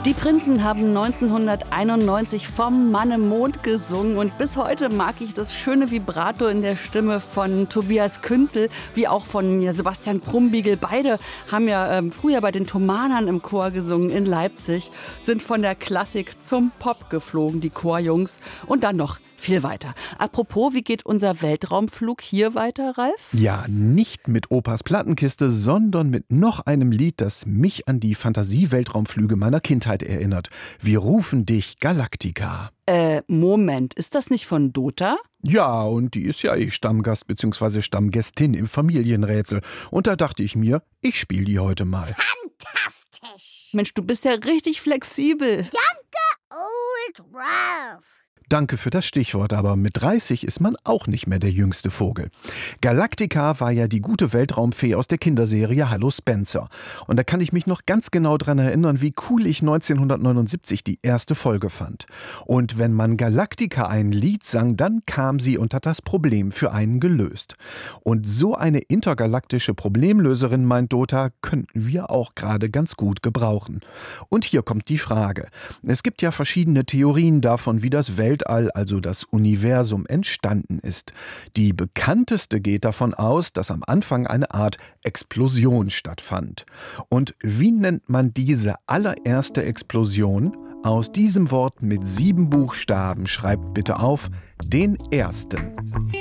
Die Prinzen haben 1991 vom Mann im Mond gesungen und bis heute mag ich das schöne Vibrato in der Stimme von Tobias Künzel, wie auch von Sebastian Krumbiegel. Beide haben ja früher bei den Thomanern im Chor gesungen in Leipzig, sind von der Klassik zum Pop geflogen, die Chorjungs, und dann noch viel weiter. Apropos, wie geht unser Weltraumflug hier weiter, Ralf? Ja, nicht mit Opas Plattenkiste, sondern mit noch einem Lied, das mich an die Fantasie-Weltraumflüge meiner Kindheit erinnert. Wir rufen dich Galactica. Moment, ist das nicht von Dota? Ja, und die ist ja Stammgast bzw. Stammgästin im Familienrätsel. Und da dachte ich mir, ich spiele die heute mal. Fantastisch! Mensch, du bist ja richtig flexibel. Danke, Old Ralph! Danke für das Stichwort, aber mit 30 ist man auch nicht mehr der jüngste Vogel. Galactica war ja die gute Weltraumfee aus der Kinderserie Hallo Spencer. Und da kann ich mich noch ganz genau dran erinnern, wie cool ich 1979 die erste Folge fand. Und wenn man Galactica ein Lied sang, dann kam sie und hat das Problem für einen gelöst. Und so eine intergalaktische Problemlöserin, meint Dota, könnten wir auch gerade ganz gut gebrauchen. Und hier kommt die Frage. Es gibt ja verschiedene Theorien davon, wie das Weltall, also das Universum, entstanden ist. Die bekannteste geht davon aus, dass am Anfang eine Art Explosion stattfand. Und wie nennt man diese allererste Explosion? Aus diesem Wort mit 7 Buchstaben schreibt bitte auf den ersten.